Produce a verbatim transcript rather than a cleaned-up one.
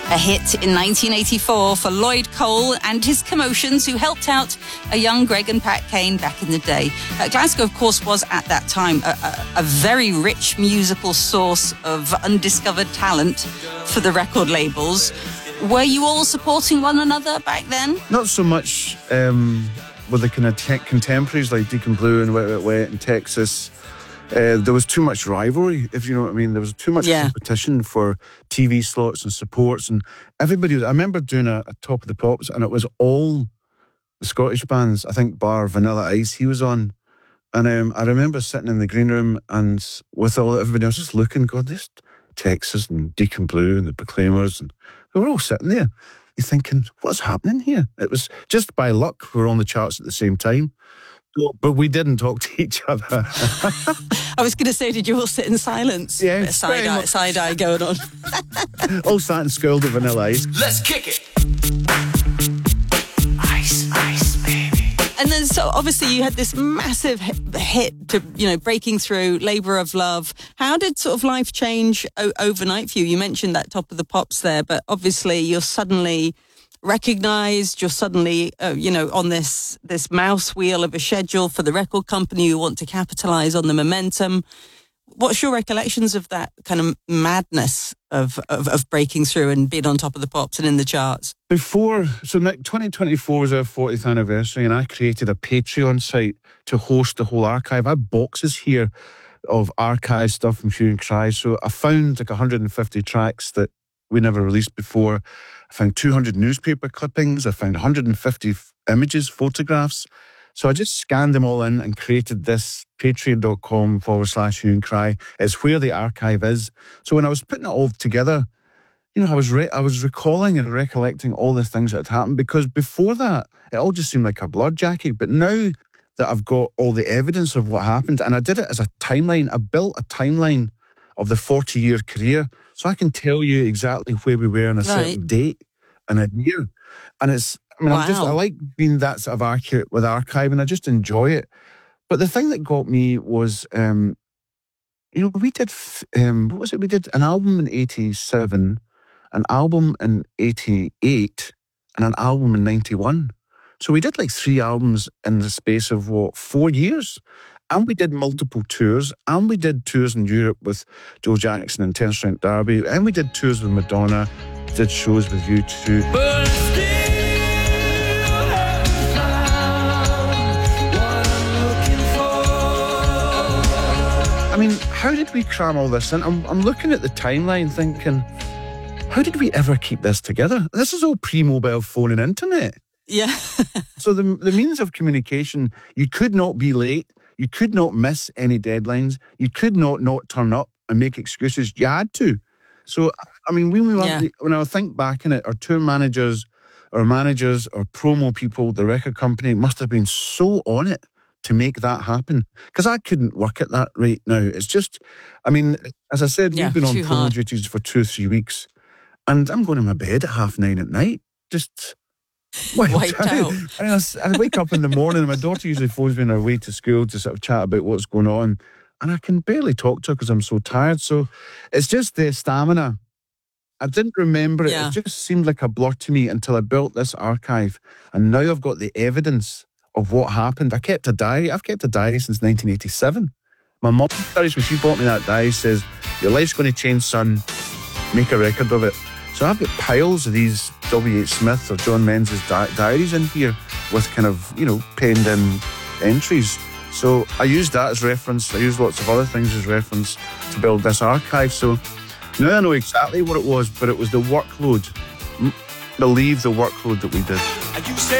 A hit in nineteen eighty-four for Lloyd Cole and his Commotions, who helped out a young Greg and Pat Kane back in the day. Uh, Glasgow, of course, was at that time a, a, a very rich musical source of undiscovered talent for the record labels. Were you all supporting one another back then? Not so much um, with the kind of te- contemporaries like Deacon Blue and Wet Wet Wet in Texas. Uh, there was too much rivalry, if you know what I mean. There was too much yeah. competition for T V slots and supports, and everybody was, I remember doing a, a Top of the Pops, and it was all the Scottish bands. I think bar Vanilla Ice he was on, and um, I remember sitting in the green room and with all everybody else just looking, God, this Texas and Deacon Blue and the Proclaimers, and they were all sitting there. You're thinking, what's happening here? It was just by luck we were on the charts at the same time. But we didn't talk to each other. I was going to say, did you all sit in silence? Yeah. Side eye, side eye going on. All sat and skirled at Vanilla Ice. Let's kick it. Ice, ice, baby. And then, so obviously, you had this massive hit to, you know, breaking through, Labour of Love. How did sort of life change o- overnight for you? You mentioned that Top of the Pops there, but obviously, you're suddenly recognised, you're suddenly, uh, you know, on this this mouse wheel of a schedule for the record company who want to capitalise on the momentum. What's your recollections of that kind of madness of, of, of breaking through and being on Top of the Pops and in the charts? Before, so twenty twenty-four was our fortieth anniversary, and I created a Patreon site to host the whole archive. I have boxes here of archive stuff from Hue and Cry. So I found like one hundred fifty tracks that we never released before. I found two hundred newspaper clippings. I found one hundred fifty f- images, photographs. So I just scanned them all in and created this patreon.com forward slash Hue and Cry. It's where the archive is. So when I was putting it all together, you know, I was re- I was recalling and recollecting all the things that had happened, because before that, it all just seemed like a blood jacket. But now that I've got all the evidence of what happened, and I did it as a timeline, I built a timeline of the forty-year career, so I can tell you exactly where we were on a right. certain date and a year. And it's, I mean, wow. I'm just, I like being that sort of accurate with archiving. I just enjoy it. But the thing that got me was, um, you know, we did, um, what was it? We did an album in eighty-seven, an album in eighty-eight, and an album in ninety-one. So we did like three albums in the space of, what, four years? And we did multiple tours, and we did tours in Europe with Joe Jackson and Ten Strength D'Arby, and we did tours with Madonna, did shows with U two. But still I mean, how did we cram all this in? I'm, I'm looking at the timeline thinking, how did we ever keep this together? This is all pre-mobile phone and internet. Yeah. So the the means of communication, you could not be late. You could not miss any deadlines. You could not not turn up and make excuses. You had to. So, I mean, when, we were, yeah. when I think back in it, our tour managers, our managers, our promo people, the record company must have been so on it to make that happen. Because I couldn't work at that rate now. It's just, I mean, as I said, yeah, we've been on promo hard. duties for two or three weeks. And I'm going to my bed at half nine at night. Just... wiped out. And I, I wake up in the morning and my daughter usually phones me on her way to school to sort of chat about what's going on, and I can barely talk to her because I'm so tired. So it's just the stamina. I didn't remember it. Yeah. It just seemed like a blur to me until I built this archive, and now I've got the evidence of what happened. I kept a diary. I've kept a diary since nineteen eighty-seven. My mum, when she bought me that diary, says, "Your life's going to change, son. Make a record of it." So I've got piles of these W H Smith or John Menzies di- diaries in here with kind of, you know, penned in entries. So I used that as reference. I used lots of other things as reference to build this archive. So now I know exactly what it was, but it was the workload. Believe the workload that we did.